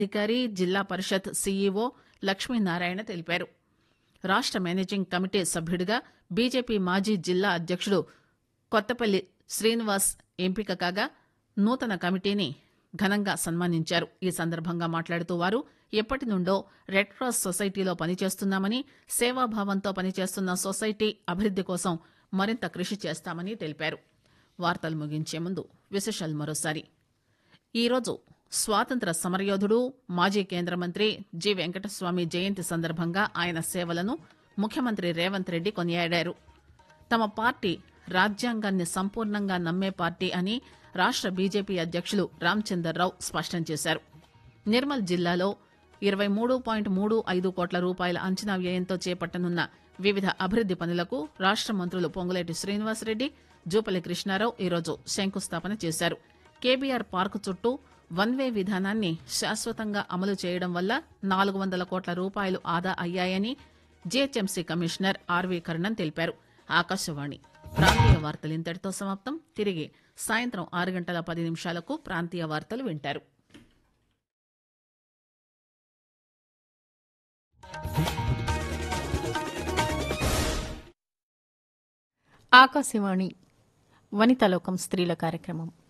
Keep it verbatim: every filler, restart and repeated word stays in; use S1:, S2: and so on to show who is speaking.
S1: అధికారి జిల్లా పరిషత్ సీఈఓ లక్ష్మీనారాయణ తెలిపారు. రాష్ట మేనేజింగ్ కమిటీ సభ్యుడిగా బీజేపీ మాజీ జిల్లా అధ్యక్షుడు కొత్తపల్లి శ్రీనివాస్ ఎంపిక కాగా నూతన కమిటీని ఘనంగా సన్మానించారు. ఈ సందర్భంగా మాట్లాడుతూ వారు ఎప్పటి నుండో రెడ్ క్రాస్ సొసైటీలో పనిచేస్తున్నామని, సేవాభావంతో పనిచేస్తున్న సొసైటీ అభివృద్ది కోసం మరింత కృషి చేస్తామని తెలిపారు. వార్తలు ముగించే ముందు విశేషాలు మరోసారి. ఈరోజు స్వాతంత్ర సమరయోధుడు మాజీ కేంద్ర మంత్రి జి వెంకటస్వామి జయంతి సందర్భంగా ఆయన సేవలను ముఖ్యమంత్రి రేవంత్ రెడ్డి కొనియాడారు. తమ పార్టీ రాజ్యాంగాన్ని సంపూర్ణంగా నమ్మే పార్టీ అని రాష్ట బీజేపీ అధ్యక్షులు రామచందర్రావు స్పష్టం చేశారు. నిర్మల్ జిల్లాలో ఇరవై మూడు పాయింట్ మూడు ఐదు కోట్ల రూపాయల అంచనా వ్యయంతో చేపట్టనున్న వివిధ అభివృద్ది పనులకు రాష్ట మంత్రులు పొంగులేటి శ్రీనివాసరెడ్డి, జూపల్లి కృష్ణారావు ఈరోజు శంకుస్థాపన చేశారు. కేబీఆర్ పార్కు చుట్టూ వన్ వే విధానాన్ని శాశ్వతంగా అమలు చేయడం వల్ల నాలుగు వందల కోట్ల రూపాయలు ఆదా అయ్యాయని జీహెచ్ఎంసీ కమిషనర్ ఆర్వీ కర్ణన్ తెలిపారు. ఆకాశవాణి ప్రాంతీయ వార్తలు ఇంతటితో సమాప్తం. తిరిగి సాయంత్రం ఆరు గంటల పది నిమిషాలకు ప్రాంతీయ వార్తలు వింటారు.
S2: ఆకాశవాణి వనితాలోకం స్త్రీల కార్యక్రమం.